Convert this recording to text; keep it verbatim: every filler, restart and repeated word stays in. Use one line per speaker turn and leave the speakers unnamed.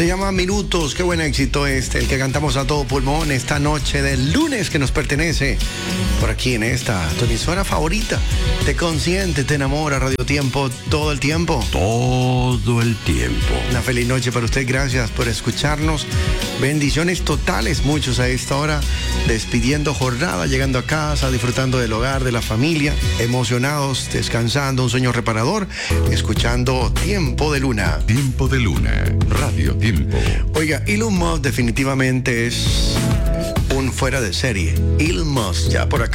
Se llama Minutos. Qué buen éxito este, el que cantamos a todo pulmón esta noche del lunes que nos pertenece por aquí en esta tu emisora favorita. Te consiente, te enamora, Radio Tiempo todo el tiempo.
Todo el tiempo.
Una feliz noche para usted. Gracias por escucharnos. Bendiciones totales, muchos a esta hora, despidiendo jornada, llegando a casa, disfrutando del hogar, de la familia, emocionados, descansando, un sueño reparador, escuchando Tiempo de Luna.
Tiempo de Luna, Radio Tiempo.
Oiga, Elon Musk definitivamente es un fuera de serie. Elon Musk, ya por acá